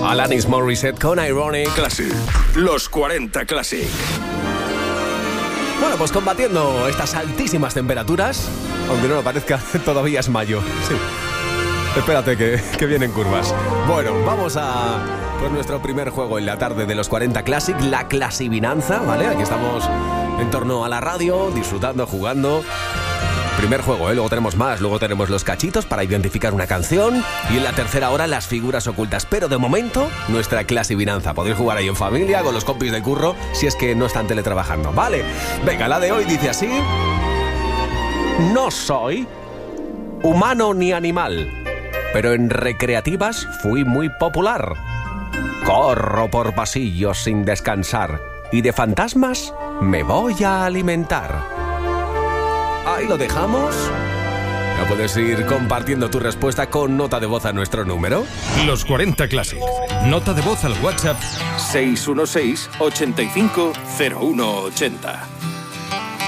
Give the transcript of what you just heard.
Alanis Morissette con Ironic. Classic. Los 40 Classic. Bueno, pues combatiendo estas altísimas temperaturas, aunque no lo parezca, todavía es mayo. Sí. Espérate que vienen curvas. Bueno, vamos a por nuestro primer juego en la tarde de los 40 Classic, la clasivinanza, ¿vale? Aquí estamos en torno a la radio, disfrutando, jugando. Primer juego, luego tenemos más, luego tenemos los cachitos para identificar una canción y en la tercera hora las figuras ocultas. Pero de momento, nuestra clasivinanza. Podéis jugar ahí en familia, con los compis del curro, si es que no están teletrabajando, ¿vale? Venga, la de hoy dice así: no soy humano ni animal, pero en recreativas fui muy popular. Corro por pasillos sin descansar y de fantasmas me voy a alimentar. Ahí lo dejamos. Ya puedes ir compartiendo tu respuesta con nota de voz a nuestro número. Los 40 Classic. Nota de voz al WhatsApp 616 85 0180.